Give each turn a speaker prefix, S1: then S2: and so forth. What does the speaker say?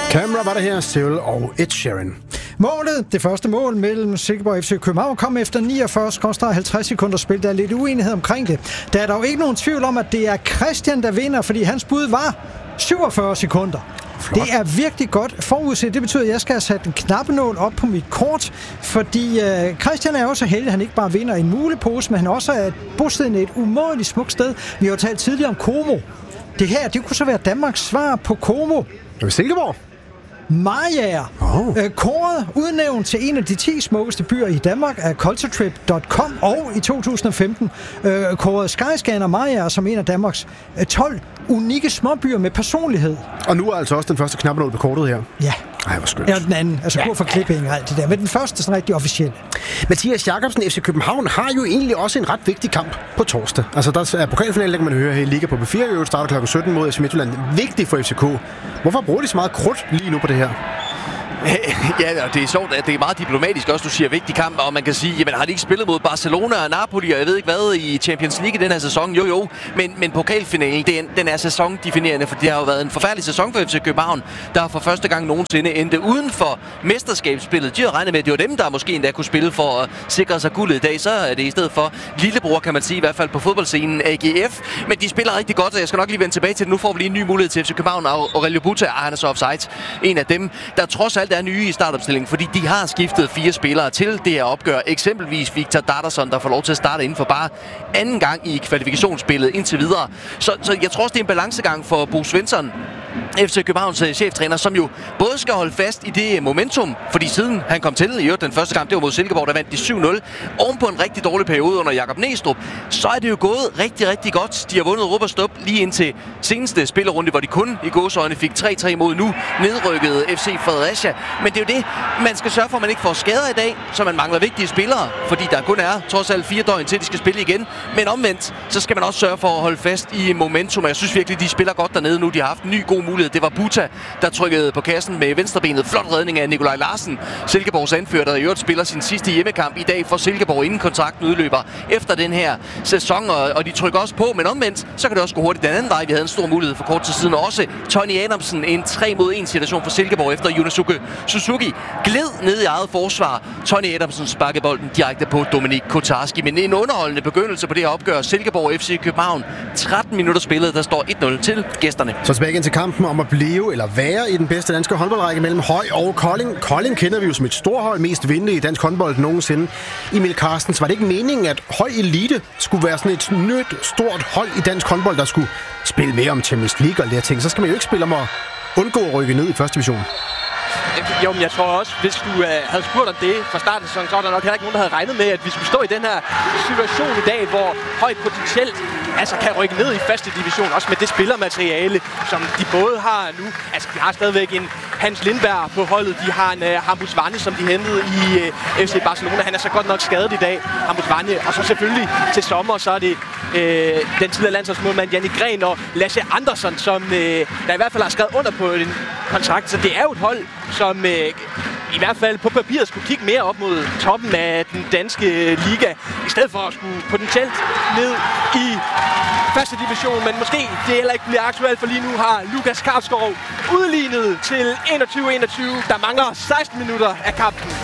S1: Camera var det her, Cyril og Ed Sheeran.
S2: Målet, det første mål mellem Silkeborg og FC København, kom efter 49,50 sekunder spil. Der er lidt uenighed omkring det. Der er dog ikke nogen tvivl om, at det er Christian, der vinder, fordi hans bud var 47 sekunder. Flot. Det er virkelig godt forudset. Det betyder, at jeg skal have sat en knappenål op på mit kort, fordi Christian er også heldig, at han ikke bare vinder en mulepose, men han også er bosiddende et umådeligt smukt sted. Vi har jo talt tidligere om Como. Det her, det kunne så være Danmarks svar på Como.
S1: Er vi Silkeborg?
S2: Mariager. Kåret udnævnt til en af de 10 smukkeste byer i Danmark af culturetrip.com, og i 2015 kåret Skyscanner Mariager som en af Danmarks 12 unikke småbyer med personlighed.
S1: Og nu er altså også den første knappenål på kortet her.
S2: Ja.
S1: Ej, hvor skønt.
S2: Ja, den anden. Altså kur for klipping og alt det der. Men den første sådan rigtig officielle.
S1: Mathias Jacobsen, FC København, har jo egentlig også en ret vigtig kamp på torsdag. Altså, der er pokalfinalen, kan man høre her i Liga på B4. I starter kl. 17 mod FC Midtjylland. Vigtigt for FCK. Hvorfor bruger de så meget krudt lige nu på det her?
S3: Ja, det er sjovt, at det er meget diplomatisk også, du siger vigtig kamp, og man kan sige, jamen har de ikke spillet mod Barcelona og Napoli, og jeg ved ikke hvad, i Champions League i den her sæson? Jo, men pokalfinalen, den er sæsondefinerende, for det har jo været en forfærdelig sæson for FC København, der for første gang nogensinde endte uden for mesterskabsspillet. De har regnet med, at det var dem, der måske endda kunne spille for at sikre sig guldet i dag, så er det i stedet for lillebror, kan man sige, i hvert fald på fodboldscenen, AGF, men de spiller rigtig godt, og jeg skal nok lige vende tilbage til det. Nu får vi lige en ny mulighed til FC København, og Aurelio Buta, han er så offside, en af dem, der trods alt er nye i startopstillingen, fordi de har skiftet 4 spillere til det her opgør. Eksempelvis Victor Dardasson, der får lov til at starte inden for bare anden gang i kvalifikationsspillet indtil videre. Så jeg tror også, det er en balancegang for Bo Svensson, FC Københavns cheftræner, som jo både skal holde fast i det momentum, fordi siden han kom til, i øvrigt den første kamp, det var mod Silkeborg, der vandt de 7-0, oven på en rigtig dårlig periode under Jakob Næstrup, så er det jo gået rigtig, rigtig godt. De har vundet Europa Stop lige indtil seneste spillerunde, hvor de kun i gåseøjne fik 3-3 mod nu nedrykkede FC Fredericia. Men det er jo det, man skal sørge for, at man ikke får skader i dag, så man mangler vigtige spillere, fordi der kun er trods alt 4 døgn til, de skal spille igen. Men omvendt, så skal man også sørge for at holde fast i momentum. Jeg synes virkelig, de spiller godt dernede nu. De har haft en ny god mulighed. Det var Buta, der trykkede på kassen med venstrebenet. Flot redning af Nikolaj Larsen, Silkeborgs anfører, der i øvrigt spiller sin sidste hjemmekamp i dag for Silkeborg, inden kontrakten udløber efter den her sæson. Og de trykker også på, men omvendt, så kan det også gå hurtigt den anden vej. Vi havde en stor mulighed for kort tid siden. Og også Tony Adamsen, en 3-mod-1 situation for Silkeborg efter Yunosuke Suzuki gled ned i eget forsvar. Tony Adamsen sparkede bolden direkte på Dominik Kotarski. Men en underholdende begyndelse på det her opgør. Silkeborg FC København. 13 minutter spillet, der står 1-0 til gæsterne.
S1: Så tilbage igen til kampen om at blive eller være i den bedste danske håndboldrække mellem Høj og Kolding. Kolding kender vi jo som et storhold, mest vindende i dansk håndbold nogensinde. Emil Carstens, var det ikke meningen, at Høj Elite skulle være sådan et nyt, stort hold i dansk håndbold, der skulle spille mere om Champions League og det her ting? Så skal man jo ikke spille om at undgå at rykke ned i første division.
S4: Jo, men jeg tror også, hvis du havde spurgt om det fra starten af sæsonen, så var der nok heller ikke nogen, der havde regnet med, at vi skulle stå i den her situation i dag, hvor Høj potentielt kan rykke ned i første division, også med det spillermateriale, som de både har nu. Altså, de har stadigvæk en Hans Lindberg på holdet, de har en Hampus Vanne, som de hentede i FC Barcelona. Han er så godt nok skadet i dag, Hampus Vanne. Og så selvfølgelig til sommer, så er det den tidligere landsholdsmålmand Jannik Gren og Lasse Andersson, som der i hvert fald har skrevet under på en kontrakt. Så det er jo et hold, som i hvert fald på papiret skulle kigge mere op mod toppen af den danske liga, i stedet for at skulle potentielt ned i første division, men måske det heller ikke bliver aktuelt, for lige nu har Lukas Karpskov udlignet til 21-21. Der mangler 16 minutter af kampen.